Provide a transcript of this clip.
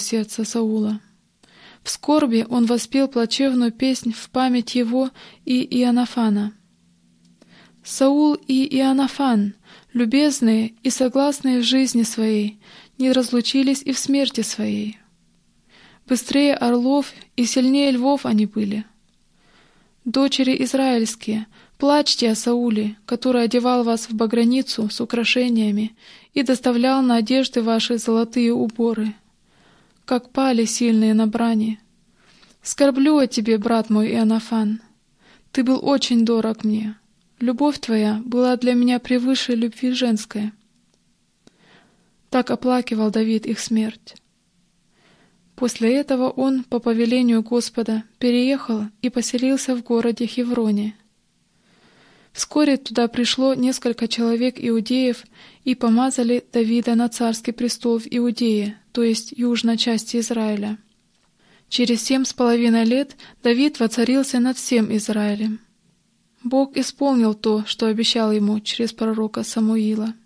сердце Саула. В скорби он воспел плачевную песнь в память его и Иоаннафана. Саул и Иоаннафан, любезные и согласные в жизни своей, не разлучились и в смерти своей. Быстрее орлов и сильнее львов они были. Дочери израильские, плачьте о Сауле, который одевал вас в баграницу с украшениями и доставлял на одежды ваши золотые уборы. Как пали сильные на брани. Скорблю о тебе, брат мой Иоаннафан. Ты был очень дорог мне. Любовь твоя была для меня превыше любви женской. Так оплакивал Давид их смерть. После этого он, по повелению Господа, переехал и поселился в городе Хевроне. Вскоре туда пришло несколько человек иудеев и помазали Давида на царский престол в Иудее, то есть южной части Израиля. Через 7,5 лет Давид воцарился над всем Израилем. Бог исполнил то, что обещал ему через пророка Самуила.